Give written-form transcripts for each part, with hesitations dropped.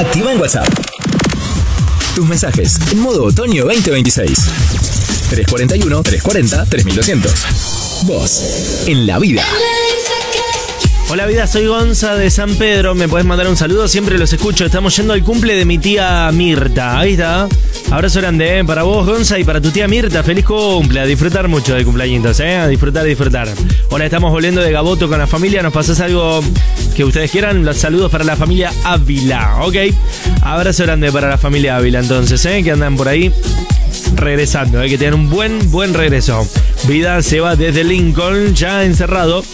activa en WhatsApp tus mensajes en modo otoño 2026. 341-340-3200. Vos, en la vida. Hola vida, soy Gonza de San Pedro. Me podés mandar un saludo, siempre los escucho. Estamos yendo al cumple de mi tía Mirta. Ahí está. Abrazo grande, para vos, Gonza, y para tu tía Mirta. Feliz cumple, a disfrutar mucho de cumpleañitos, a disfrutar. Hola, estamos volviendo de Gaboto con la familia. ¿Nos pasás algo que ustedes quieran? Los saludos para la familia Ávila, ok. Abrazo grande para la familia Ávila, entonces, que andan por ahí regresando, que tengan un buen regreso. Vida se va desde Lincoln, ya encerrado.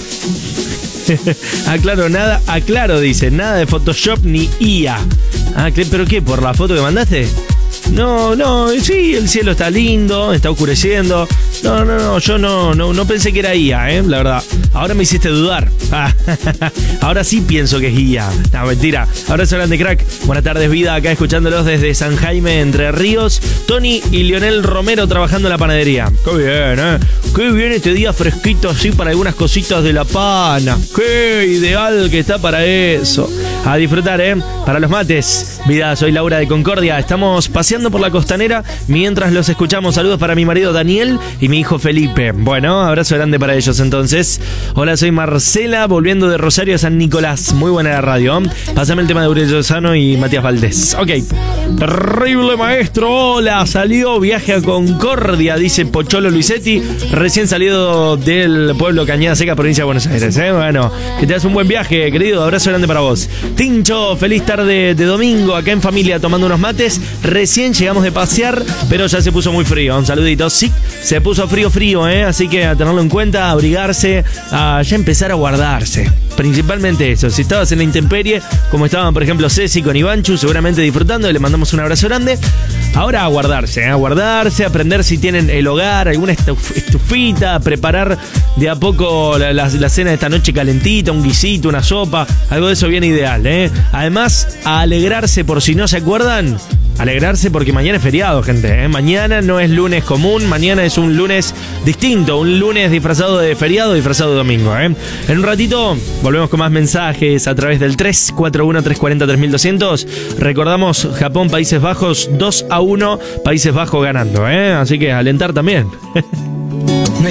Aclaro, dice, nada de Photoshop ni IA. ¿Pero qué? ¿Por la foto que mandaste? No, sí, el cielo está lindo, está oscureciendo. No, yo no pensé que era IA, la verdad. Ahora me hiciste dudar. Ahora sí pienso que es IA. No, mentira. Abrazo grande, crack. Buenas tardes, vida. Acá escuchándolos desde San Jaime, Entre Ríos. Tony y Lionel Romero trabajando en la panadería. Qué bien, Qué bien este día fresquito así para algunas cositas de la pana. Qué ideal que está para eso. A disfrutar, para los mates. Vida, soy Laura de Concordia. Estamos paseando por la costanera mientras los escuchamos. Saludos para mi marido Daniel y mi hijo Felipe. Bueno, abrazo grande para ellos entonces. Hola, soy Marcela, volviendo de Rosario a San Nicolás. Muy buena la radio. Pásame el tema de Aurelio Lozano y Matías Valdés. Ok. Terrible maestro. Hola, salió viaje a Concordia, dice Pocholo Luisetti. Recién salido del pueblo Cañada Seca, provincia de Buenos Aires. Bueno, que te das un buen viaje, querido. Abrazo grande para vos. Tincho, feliz tarde de domingo. Acá en familia tomando unos mates. Recién llegamos de pasear, pero ya se puso muy frío. Un saludito. Sí, se puso frío, así que a tenerlo en cuenta, a abrigarse, a ya empezar a guardarse. Principalmente eso. Si estabas en la intemperie, como estaban por ejemplo Ceci con Ivanchu, seguramente disfrutando, le mandamos un abrazo grande. Ahora a guardarse, a aprender si tienen el hogar, alguna estufita, a preparar de a poco la cena de esta noche calentita, un guisito, una sopa, algo de eso bien ideal, Además, a alegrarse por si no se acuerdan. Alegrarse porque mañana es feriado, gente, Mañana no es lunes común, mañana es un lunes distinto, un lunes disfrazado de feriado, disfrazado de domingo, En un ratito volvemos con más mensajes a través del 341-340-3200. Recordamos Japón, Países Bajos 2-1, Países Bajos ganando, Así que alentar también.